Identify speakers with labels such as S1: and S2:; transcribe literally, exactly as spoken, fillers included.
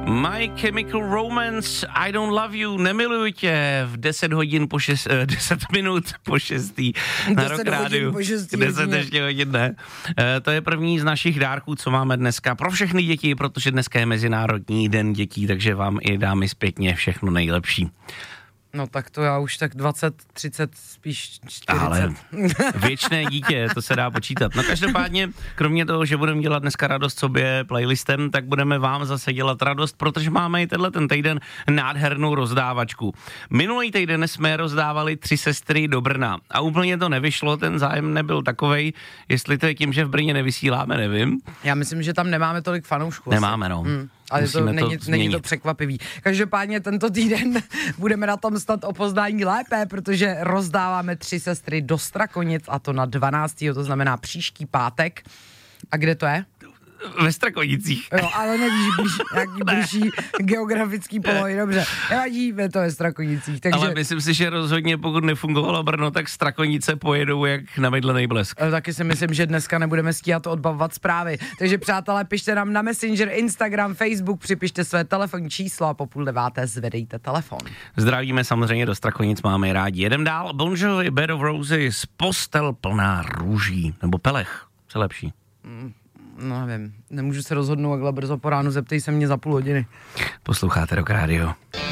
S1: My Chemical Romance, I Don't Love You, nemiluji tě, v deset hodin po šest, deset minut po šestý na Rock Rádiu. deset ještě hodin, ne. E, to je první z našich dárků, co máme dneska pro všechny děti, protože dneska je Mezinárodní den dětí, takže vám i dámy zpětně všechno nejlepší.
S2: No tak to já už tak dvacet, třicet, spíš čtyřicet.
S1: Ale věčné dítě, to se dá počítat. No každopádně, kromě toho, že budeme dělat dneska radost sobě playlistem, tak budeme vám zase dělat radost, protože máme i tenhle ten týden nádhernou rozdávačku. Minulý týden jsme rozdávali Tři sestry do Brna a úplně to nevyšlo, ten zájem nebyl takovej, jestli to je tím, že v Brně nevysíláme, nevím.
S2: Já myslím, že tam nemáme tolik fanoušků.
S1: Nemáme, no. Hmm.
S2: Ale to není, to není to překvapivý. Každopádně tento týden budeme na tom snad o poznání lépe, protože rozdáváme Tři sestry do Strakonic a to na dvanáctého to znamená příští pátek. A kde to je?
S1: Ve Strakonicích.
S2: Jo, ale nevíš, blíž, jaký blížší geografický polohy, dobře. Nevadí, je to ve Strakonicích. Takže...
S1: Ale myslím si, že rozhodně pokud nefungovalo Brno, tak Strakonice pojedou jak na mydlený blesk.
S2: Taky si myslím, že dneska nebudeme stíhat odbavovat zprávy. Takže přátelé, pište nám na Messenger, Instagram, Facebook, připište své telefonní číslo a po půl deváté zvedejte telefon.
S1: Zdravíme samozřejmě do Strakonic, máme rádi. Jedem dál, Bon Jovi, Bed of Roses, postel plná růží, nebo pelech, co lepší?
S2: Mm. No nevím, nemůžu se rozhodnout, takhle brzo po ránu, zeptej se mě za půl hodiny.
S1: Posloucháte Rock Radio.